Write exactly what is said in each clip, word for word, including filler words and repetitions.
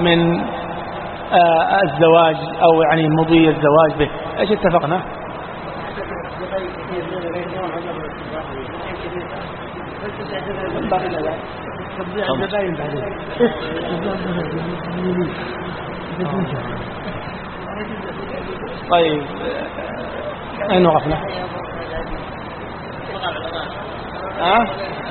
من آه الزواج أو يعني مضي الزواج به. إيش اتفقنا؟ طيب أين وقفنا؟ ها؟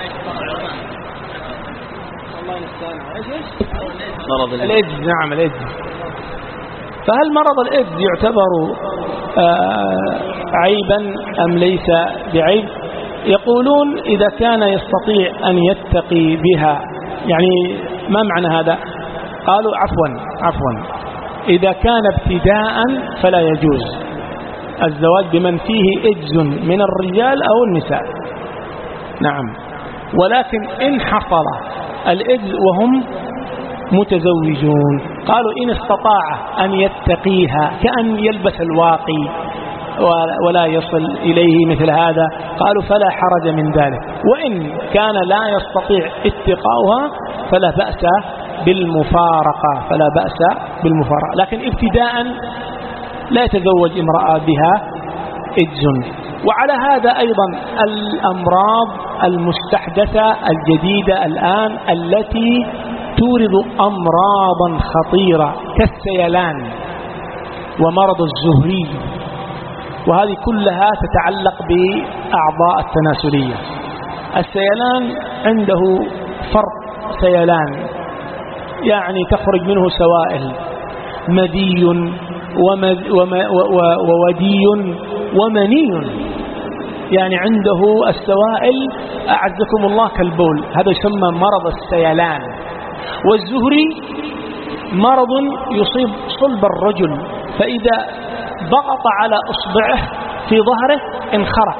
الله يستعان. ايش ايش؟ مرض الإيدز. نعم الإيدز. فهل مرض الإيدز يعتبر آه عيبا أم ليس بعيب؟ يقولون إذا كان يستطيع أن يتقي بها. يعني ما معنى هذا؟ قالوا عفوا عفوا إذا كان ابتداء فلا يجوز الزواج بمن فيه إجز من الرجال أو النساء. نعم. ولكن إن حصل الإجز وهم متزوجون قالوا إن استطاع أن يتقيها كأن يلبس الواقي ولا يصل إليه مثل هذا قالوا فلا حرج من ذلك. وإن كان لا يستطيع اتقاؤها فلا بأس بالمفارقة فلا بأس بالمفارقة. لكن ابتداء لا يتزوج امرأة بها إجز. وعلى هذا أيضا الأمراض المستحدثة الجديدة الآن التي تورد أمراضا خطيرة كالسيلان ومرض الزهري، وهذه كلها تتعلق بأعضاء التناسلية. السيلان عنده فرق سيلان يعني تخرج منه سوائل مدي وودي ومني، يعني عنده السوائل أعزكم الله كالبول، هذا يسمى مرض السيلان. والزهري مرض يصيب صلب الرجل، فإذا ضغط على إصبعه في ظهره انخرق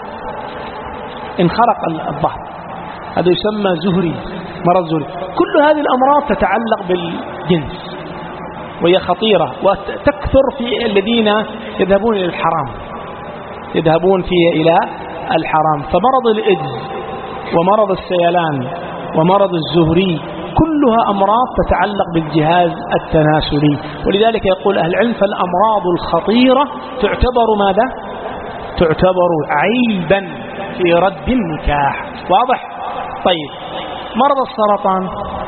انخرق الظهر، هذا يسمى زهري مرض زهري. كل هذه الأمراض تتعلق بالجنس وهي خطيرة وتكثر في الذين يذهبون إلى الحرام يذهبون فيه إلى الحرام. فمرض الإيدز ومرض السيلان ومرض الزهري كلها أمراض تتعلق بالجهاز التناسلي. ولذلك يقول أهل العلم فالأمراض الخطيرة تعتبر ماذا؟ تعتبر عيبا في رد النكاح. واضح؟ طيب مرض السرطان،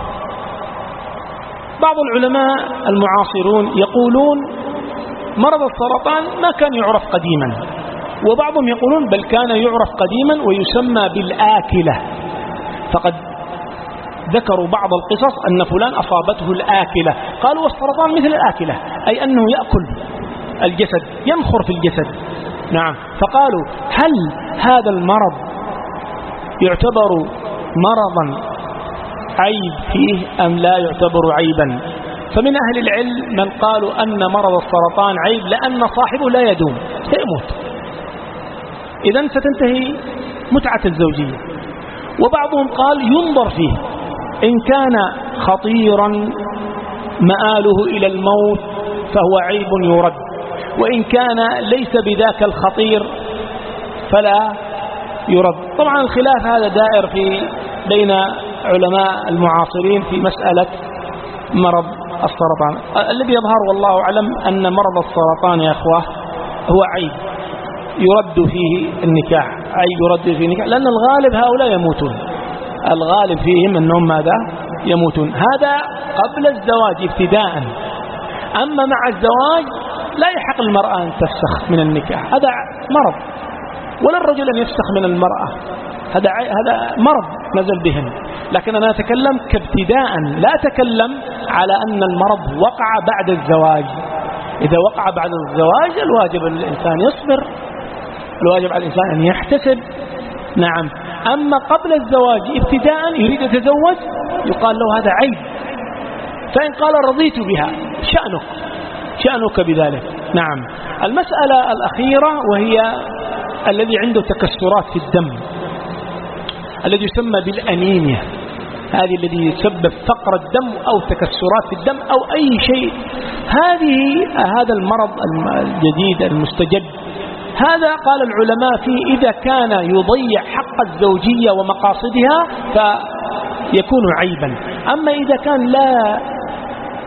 بعض العلماء المعاصرون يقولون مرض السرطان ما كان يعرف قديما، وبعضهم يقولون بل كان يعرف قديما ويسمى بالآكلة. فقد ذكروا بعض القصص أن فلان أصابته الآكلة، قالوا والسرطان مثل الآكلة أي أنه يأكل الجسد ينخر في الجسد. نعم. فقالوا هل هذا المرض يعتبر مرضا عيب فيه أم لا يعتبر عيبا؟ فمن أهل العلم من قالوا أن مرض السرطان عيب لأن صاحبه لا يدوم سيموت، إذن ستنتهي متعة الزوجية. وبعضهم قال ينظر فيه إن كان خطيرا مآله إلى الموت فهو عيب يرد، وإن كان ليس بذاك الخطير فلا يرد. طبعا الخلاف هذا دائر في بين علماء المعاصرين في مسألة مرض السرطان. الذي يظهر والله أعلم أن مرض السرطان يا أخوة هو عيب يرد فيه النكاح، عيب يرد فيه النكاح، لأن الغالب هؤلاء يموتون، الغالب فيهم أنهم ماذا؟ يموتون. هذا قبل الزواج ابتداء. أما مع الزواج لا يحق المرأة أن تفسخ من النكاح، هذا مرض، ولا الرجل أن يفسخ من المرأة، هذا هذا مرض نزل بهم. لكن أنا أتكلم كابتداء، لا أتكلم على أن المرض وقع بعد الزواج. إذا وقع بعد الزواج الواجب الإنسان يصبر، الواجب على الإنسان أن يحتسب. نعم. أما قبل الزواج ابتداء يريد يتزوج يقال له هذا عيب، فإن قال رضيت بها شأنك شأنك بذلك. نعم. المسألة الأخيرة وهي الذي عنده تكسرات في الدم الذي يسمى بالأنيميا، هذه الذي يسبب فقر الدم أو تكسرات في الدم أو أي شيء، هذه هذا المرض الجديد المستجد، هذا قال العلماء فيه إذا كان يضيع حق الزوجية ومقاصدها فيكون عيبا. أما إذا كان لا